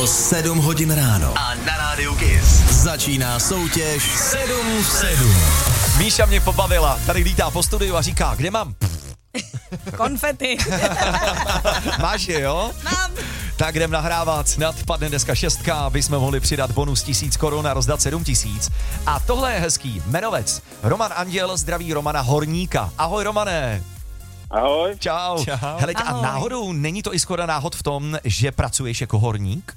Bylo 7 hodin ráno. A na rádiu KISS začíná soutěž 7 v 7. Míša mě pobavila, tady lítá po studiu a říká, kde mám? Konfety. Máš je, jo? Mám. Tak jdem nahrávat, snad padne dneska 6, aby jsme mohli přidat bonus 1000 korun a rozdat 7000. A tohle je hezký, jmenovec. Roman Anděl zdraví Romana Horníka. Ahoj, Romane. Ahoj. Čau. Hele, a náhodou není to i skoro náhod v tom, že pracuješ jako horník?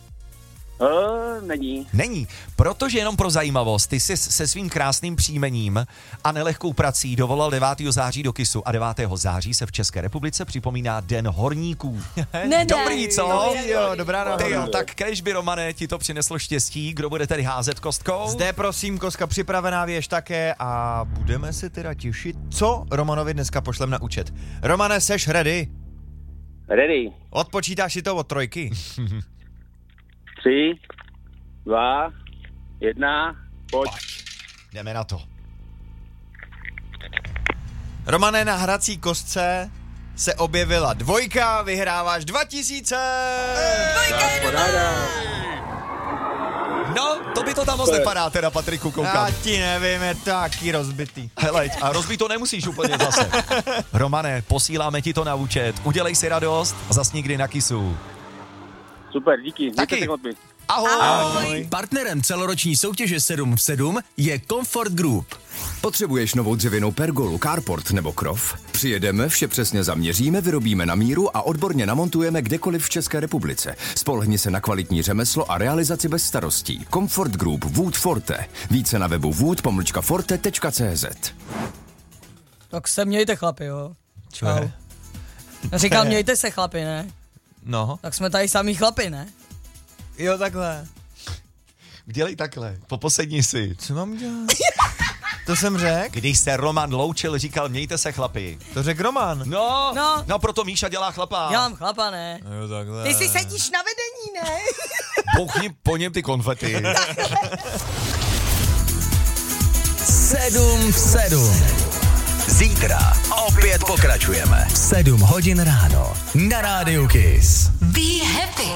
Není. Není, protože jenom pro zajímavost, ty jsi se svým krásným příjmením a nelehkou prací dovolal 9. září do KISSu a 9. září se v České republice připomíná Den horníků. Dobrý, co? Jo, dobrá náhoda. Jo, tak kéžby, Romane, ti to přineslo štěstí, kdo bude tedy házet kostkou? Zde prosím, kostka připravená, věž také a budeme se teda těšit, co Romanovi dneska pošlem na účet. Romane, seš ready? Ready. Odpočítáš si to od 3? 3, 2, 1, pojď. Jdeme na to. Romane, na hrací kostce se objevila 2, vyhráváš 2000! No, to by to tam moc nepadá teda, Patriku, koukám. Já ti nevím, je taky rozbitý. Hele, a rozbít to nemusíš úplně zase. Romane, posíláme ti to na účet, udělej si radost a zas nikdy na KISSu. Super, díky. Taky. Ahoj. Ahoj. Partnerem celoroční soutěže 7 v 7 je Comfort Group. Potřebuješ novou dřevěnou pergolu, carport nebo krov? Přijedeme, vše přesně zaměříme, vyrobíme na míru a odborně namontujeme kdekoliv v České republice. Spolehni se na kvalitní řemeslo a realizaci bez starostí. Comfort Group Wood Forte. Více na webu wood-forte.cz. Tak se mějte, chlapi, jo. Čo je? Říkám, mějte se, chlapi, ne? No. Tak jsme tady samý chlapi, ne? Jo, takhle. Dělej takhle, poposedni si. Co mám dělat? To jsem řekl? Když se Roman loučil, říkal, mějte se, chlapi. To řekl Roman. No, proto Míša dělá chlapa. Dělám chlapa, ne? Jo, takhle. Ty si sedíš na vedení, ne? Bouchni po něm ty konfety. 7 v 7. Zítra opět pokračujeme. 7 hodin ráno na rádiu KISS. Be happy.